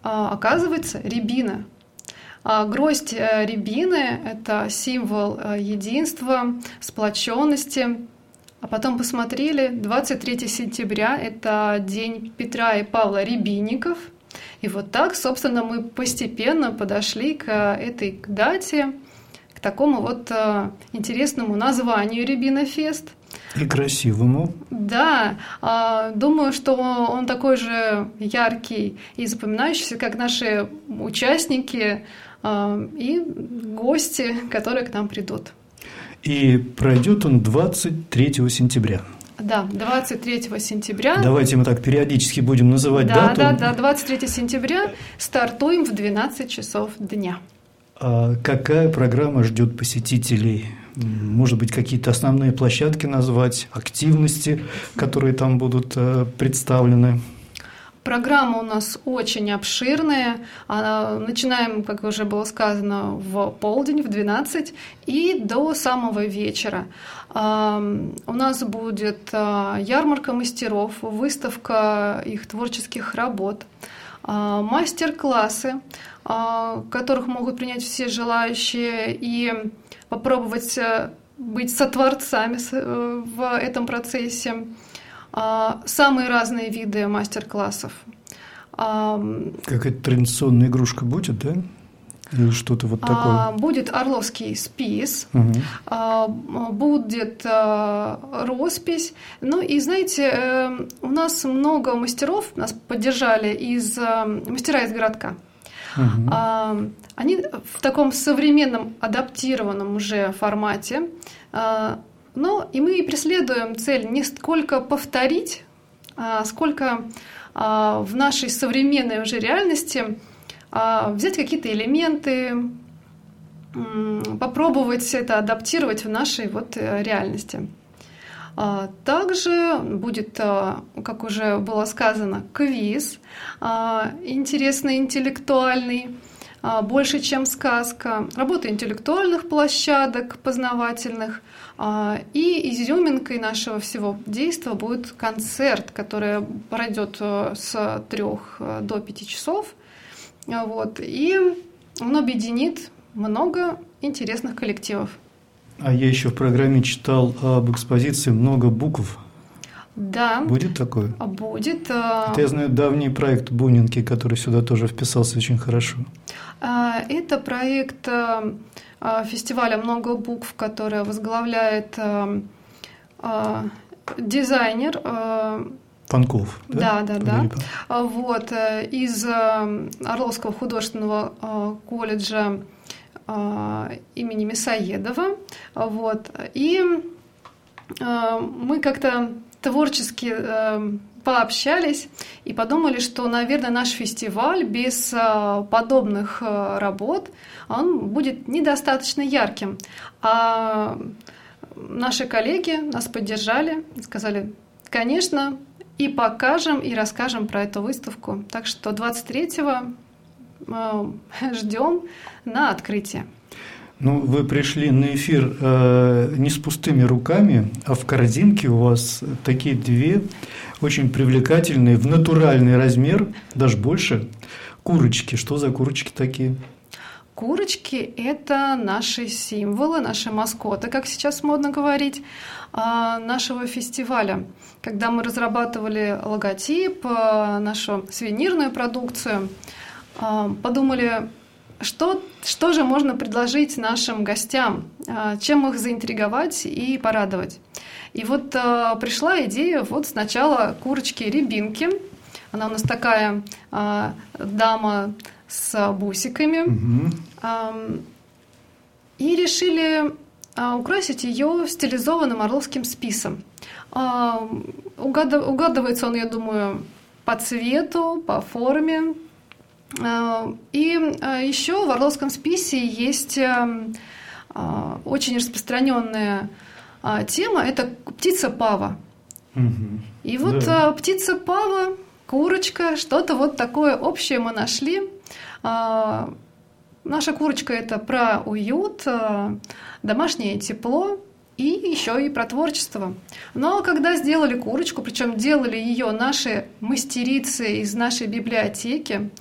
оказывается, рябина. Гроздь рябины – это символ единства, сплоченности. А потом посмотрели, 23 сентября – это день Петра и Павла Рябинников. И вот так, собственно, мы постепенно подошли к этой дате, к такому вот интересному названию «Рябинофест». И красивому. Да, думаю, что он такой же яркий и запоминающийся, как наши участники и гости, которые к нам придут. И пройдет он 23 сентября. Да, 23 сентября. Давайте мы так периодически будем называть дату. Да, 23 сентября стартуем в 12 часов дня. А какая программа ждет посетителей? Может быть, какие-то основные площадки назвать, активности, которые там будут представлены? Программа у нас очень обширная. Начинаем, как уже было сказано, в полдень, в 12 и до самого вечера. У нас будет ярмарка мастеров, выставка их творческих работ, мастер-классы, в которых могут принять все желающие и попробовать быть сотворцами в этом процессе. Самые разные виды мастер-классов. Какая-то традиционная игрушка будет, да? Или что-то вот такое? Будет орловский спис, будет роспись. Ну и знаете, у нас много мастеров, нас поддержали мастера из городка. Они в таком современном, адаптированном уже формате. Но и мы преследуем цель не сколько повторить, сколько в нашей современной уже реальности взять какие-то элементы, попробовать это адаптировать в нашей вот реальности. Также будет, как уже было сказано, квиз, интересный, интеллектуальный, больше, чем сказка, работа интеллектуальных площадок, познавательных. И изюминкой нашего всего действия будет концерт, который пройдет с 3 до 5 часов. Вот. И он объединит много интересных коллективов. А я еще в программе читал об экспозиции «Много букв». Да. Будет такое? Будет. Это, я знаю, давний проект Бунинки, который сюда тоже вписался очень хорошо. Это проект фестиваля «Много букв», который возглавляет дизайнер Панков, да? Да. Вот, из Орловского художественного колледжа имени Мясоедова. Вот. И мы как-то творчески пообщались и подумали, что, наверное, наш фестиваль без подобных работ он будет недостаточно ярким. А наши коллеги нас поддержали, сказали, конечно, и покажем, и расскажем про эту выставку. Так что 23-го ждем на открытие. Ну, вы пришли на эфир не с пустыми руками, а в корзинке у вас такие две очень привлекательные, в натуральный размер, даже больше, курочки. Что за курочки такие? Курочки – это наши символы, наши маскоты, как сейчас модно говорить, нашего фестиваля. Когда мы разрабатывали логотип, нашу сувенирную продукцию, подумали, что же можно предложить нашим гостям, чем их заинтриговать и порадовать. И вот пришла идея вот сначала курочки-рябинки. Она у нас такая дама с бусиками. И решили украсить ее стилизованным орловским списом. Угадывается он, я думаю, по цвету, по форме. И еще в орловском списе есть очень распространенная тема – это птица пава. И вот птица пава, курочка, что-то вот такое общее мы нашли. Наша курочка – это про уют, домашнее тепло и еще и про творчество. Но когда сделали курочку, причем делали ее наши мастерицы из нашей библиотеки,